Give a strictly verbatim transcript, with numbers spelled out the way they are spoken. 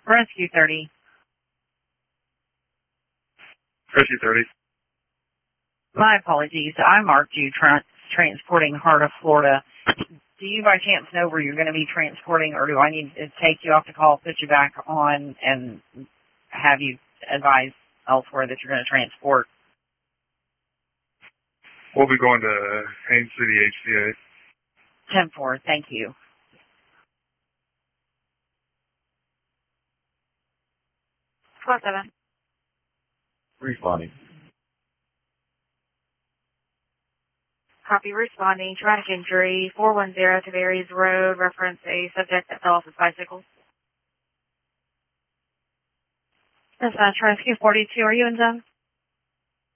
Rescue thirty. Rescue thirty. My apologies. I marked you tra- transporting Heart of Florida. Do you by chance know where you're going to be transporting, or do I need to take you off the call, put you back on, and have you advise elsewhere that you're going to transport? We'll be going to Haines City H C A. ten four, thank you. Squad seven. Responding. Copy, responding. Traumatic injury, four one zero Tavares Road, reference a subject that fell off his bicycle. Dispatch, Rescue forty-two, are you in zone?